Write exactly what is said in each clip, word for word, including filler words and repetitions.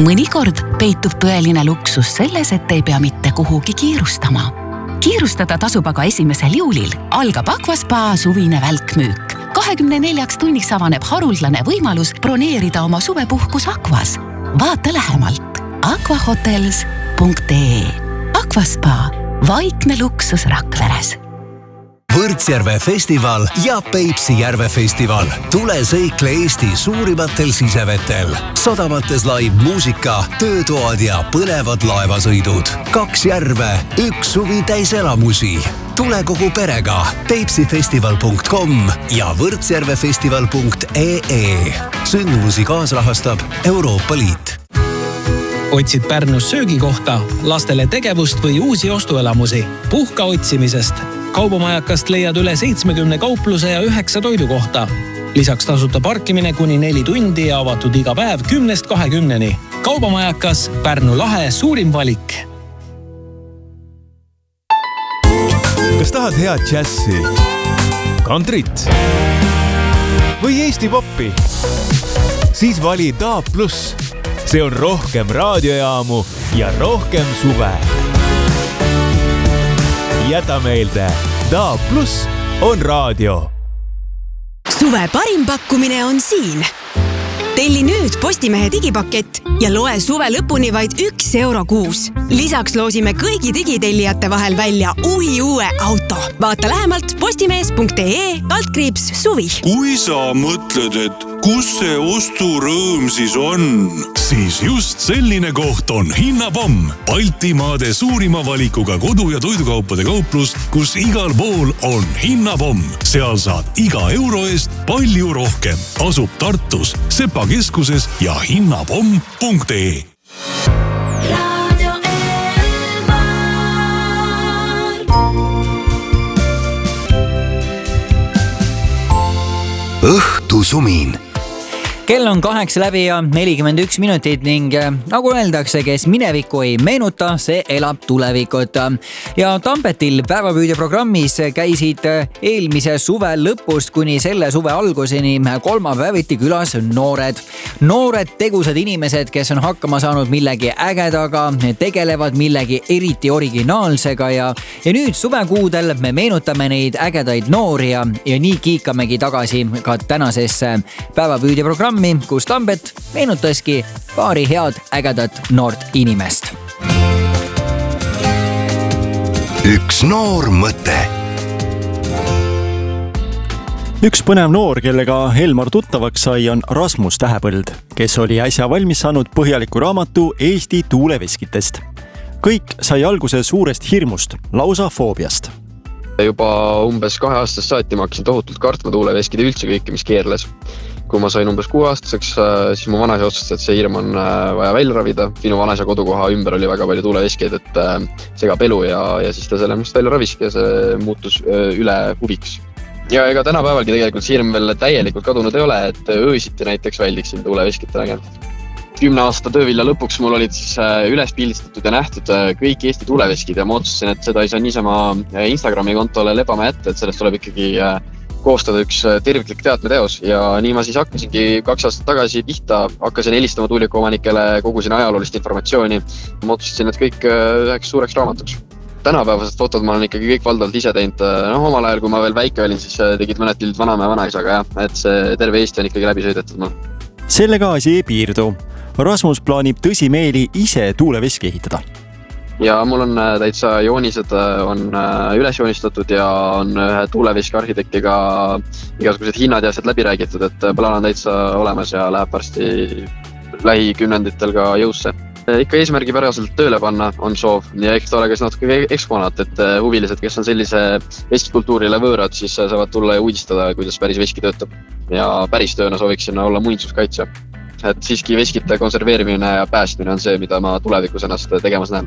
Mõnikord peitub tõeline luksus selles, et ei pea mitte kuhugi kiirustama. Kiirustada tasub aga esimesel juulil. Algab Aquaspa suvine välkmüük. kahekümne neljaks tunniks avaneb haruldane võimalus broneerida oma suvepuhkus Aquas. Vaata lähemalt aquahotels punkt ee. Aquaspa, vaikne luksus Rakveres. Võrtsjärve festival ja Peipsi järve festival. Tule sõikle Eesti suurimatel sisevetel. Sadamates live muusika, töötoad ja põlevad laevasõidud. Kaks järve, üks suvi täis elamusi. Tule kogu perega peipsifestival punkt com ja võrtsjärvefestival punkt ee. Sündmusi kaasrahastab Euroopa Liit. Otsid Pärnus söögikohta, lastele tegevust või uusi ostuelamusi. Puhka otsimisest. Kaubamajakast leiad üle seitsmekümne kaupluse ja üheksa toidukohta. Lisaks tasuta parkimine kuni neli tundi ja avatud iga päev kümnest kahekümneni. Kaubamajakas, Pärnu lahe suurim valik. Kas tahad head džässi, kantrit või Eesti poppi? Siis vali D A B plus. See on rohkem raadiojaamu ja rohkem suve. Jäta meelde, D A B plus on raadio. Suve parim pakkumine on siin. Telli nüüd Postimehe digipakett ja loe suve lõpuni vaid üks euro kuus. Lisaks loosime kõigi digitellijate vahel välja uhi uue auto. Vaata lähemalt postimees punkt ee altkriips suvi. Kui sa mõtled, et kus see osturõõm siis on, siis just selline koht on Hinnapomm. Baltimaade suurima valikuga kodu- ja toidukaupade kauplus, kus igal pool on Hinnapomm. Seal saad iga euro eest palju rohkem. Asub Tartus, Sepa keskuses ja hinnapomm punkt ee. Õhtusumin. Kell on kaheksa läbi ja nelikümmend üks minutit ning nagu öeldakse, kes minevikku ei meenuta, see elab tulevikut. Ja Tampetil päevapüüdja programmis käisid eelmise suve lõpust kuni selle suve alguseni kolmapäeviti külas noored. Noored tegusad inimesed, kes on hakkama saanud millegi ägedaga, tegelevad millegi eriti originaalsega ja, ja nüüd suvekuudel me meenutame neid ägedaid noori ja, ja nii kiikamegi tagasi ka tänasesse päevapüüdja programmi, kus Tambet meenutaski paari head ägedat noort inimest. Üks noor mõte. Üks põnev noor, kellega Elmar tuttavaks sai, on Rasmus Tähepõld, kes oli äsja valmis saanud põhjaliku raamatu Eesti tuuleveskitest. Kõik sai alguse suurest hirmust, lausa foobiast. Juba umbes kahe aastast saati ma hakkasin tohutult kartma tuuleveskide üldse kõike, mis keerles. Kui ma sain umbes kuue aastaseks, siis mu vanaisa otsustas, et see hirm on vaja välja ravida. Minu vanaisa kodukoha ümber oli väga palju tuuleveskeid, et segab elu ja, ja siis ta selle must välja raviski ja see muutus üle huviks. Ja ega tänapäevalgi tegelikult see hirm veel täielikult kadunud ei ole, et öösiti näiteks väldiksin tuuleveskite nägemist. Kümne aasta töövilja lõpuks mul olid siis üles pildistatud ja nähtud kõik Eesti tuuleveskid ja ma otsustasin, et seda ei saa niisama Instagrami kontole lebama jätta, et sellest tuleb ikkagi koostada üks terviklik teatmeteos ja nii ma siis hakkasingi kaks aastat tagasi pihta, hakkasin helistama tuulikuomanikele, kogusin ajaloolist informatsiooni. Ma otsustasin, et kõik üheks suureks raamatuks. Tänapäevased fotod ma olen ikkagi kõik valdavalt ise teinud. No, omal ajal, kui ma veel väike olin, siis tegid mõned pildid vanaema ja vanaisaga, jah, et see terve Eesti on ikkagi läbi sõidetud mul. Sellega asi ei piirdu. Rasmus plaanib tõsimeeli ise tuuleveski ehitada. Ja mul on täitsa joonised on üles joonistatud ja on ühe tuuleveski arhitektiga igasugused hinnad ja asjad läbi räägitud, et plaan on täitsa olemas ja läheb varsti lähikümnenditel ka jõusse. Ikka eesmärgi päraselt tööle panna on soov ja eks ta ole ka natuke eksponaat, et huvilised, kes on sellise veskikultuurile võõrad, siis saavad tulla ja uudistada, kuidas päris veski töötab. Ja päris tööna sooviksin olla muinsuskaitse. Et siiski veskite konserveerimine ja päästmine on see, mida ma tulevikus ennast tegemas näen.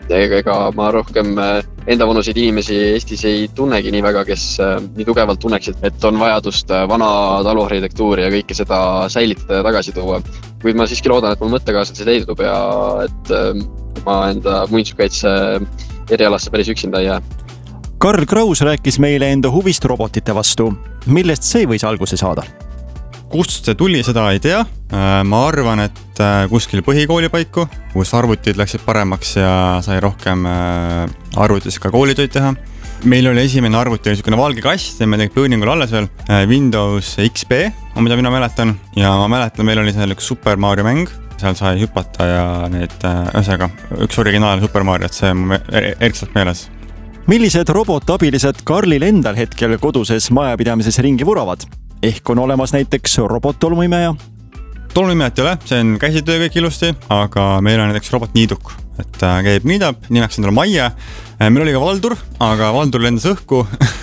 Ega ma rohkem enda vanuseid inimesi Eestis ei tunnegi nii väga, kes nii tugevalt tunneksid, et on vajadust vana taluarhitektuuri ja kõike seda säilitada ja tagasi tuua. Kuid ma siiski loodan, et mul mõttekaaslased leidub ja et ma enda muinsuskaitse erialasse päris üksinda ei jää. Karl Kraus rääkis meile enda huvist robotite vastu. Millest see võis alguse saada? kust see tuli, seda ei tea. Ma arvan, et kuskil põhikooli paiku, kus arvutid läksid paremaks ja sai rohkem arvutis ka koolitöid teha. Meil oli esimene arvuti niisugune valge kast ja me tegid põõningul alles veel Windows X P, mida mina mäletan. Ja ma mäletan, meil oli seal üks Super Mario mäng, seal sai hüpata ja need ühesõnaga üks originaal Super Mario, et see on erkselt meeles. Millised robotabilised Karlil endal hetkel koduses majapidamises ringi vuravad? Ehk on olemas näiteks robot-tolmuimeja? Tolmuimejat ei ole, see on käsitöö kõik ilusti, aga meil on näiteks robot-niiduk, et käib niidab, nimeks endale Maie. Meil oli ka Valdur, aga Valdur lendas õhku,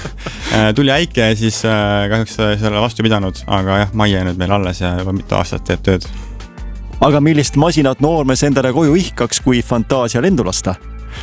tuli äike ja siis kahjuks selle vastu pidanud, aga jah, Maie nüüd meil alles ja juba mitu aastat teeb tööd. Aga millist masinat noormees endale koju ihkaks, kui fantaasia lendu lasta?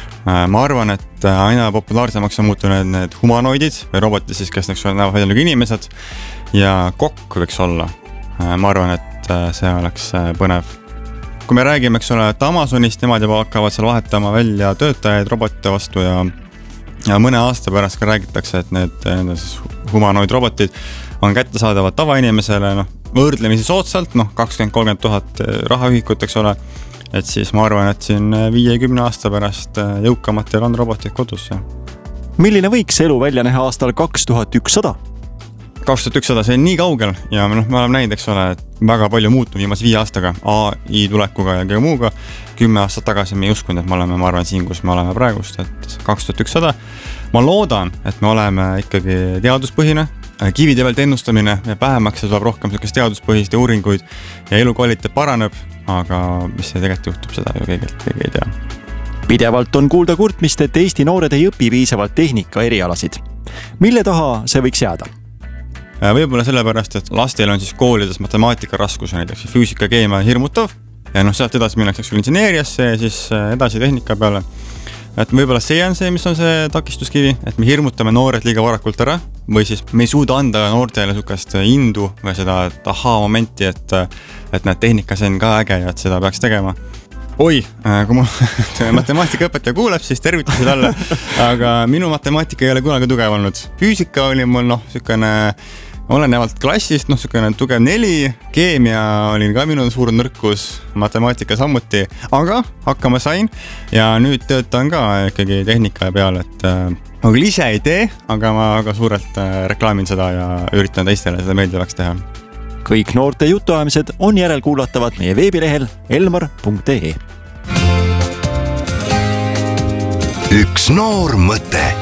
Ma arvan, et aina populaarsemaks on muutunud need humanoidid või robotid, siis kes näevad välja nagu inimesed ja kokk võiks olla. Ma arvan, et see oleks põnev. Kui me räägime, eks ole, et Amazonist, nemad juba hakkavad seal vahetama välja töötajaid robotite vastu ja, ja mõne aasta pärast ka räägitakse, et need, need humanoid robotid on kättesaadavad tavainimesele no, võrdlemisi soodsalt, noh, kakskümmend kolmkümmend tuhat rahaühikut, eks ole. Et siis ma arvan, et siin viiekümne aasta pärast jõukamatel on robotid kodus. Ja. Milline võiks elu välja näha aastal kaks tuhat ükssada? kaks tuhat ükssada, see on nii kaugel ja noh, me oleme näinud, eks ole, et väga palju muutunud viimase viie aastaga A I tulekuga ja kõige muuga. Kümme aastat tagasi me ei uskunud, et me oleme, ma arvan, siin, kus me oleme praegust, et kaks tuhat ükssada. Ma loodan, et me oleme ikkagi teaduspõhine, kivide pealt ennustamine ja vähemaks tuleb rohkem teaduspõhist ja uuringuid ja elukvaliteet paraneb, aga mis see tegelikult juhtub, seda ju keegi, keegi ei tea. Pidevalt on kuulda kurtmist, et Eesti noored ei õpi piisavalt tehnika erialasid. Mille taha see võiks jääda? Võib-olla sellepärast, et lastel on siis koolides matemaatika raskus, näiteks füüsika ja keemia hirmutav ja noh, sealt edasi minnakse inseneeriasse ja siis edasi tehnika peale. Et võib-olla see on see, mis on see takistuskivi, et me hirmutame noored liiga varakult ära või siis me ei suuda anda noortele sukast indu või seda ahaa momenti, et, et näed, tehnikas on ka äge ja et seda peaks tegema. Oi, kui mul matemaatikaõpetaja kuuleb, siis tervitused alla, aga minu matemaatika ei ole kunagi tugev olnud. Füüsika oli mul noh, sükene olenevalt klassist, noh, sükene tugev neli, keemia oli ka minu suur nõrkus, matemaatika samuti, aga hakkama sain ja nüüd töötan ka ikkagi tehnika peal, et ma küll ise ei tee, aga ma väga suurelt reklaamin seda ja üritan teistele seda meeldivaks teha. Kõik noorte jutuajamised on järelkuulatavad meie veebilehel elmar punkt ee. Üks noor mõte.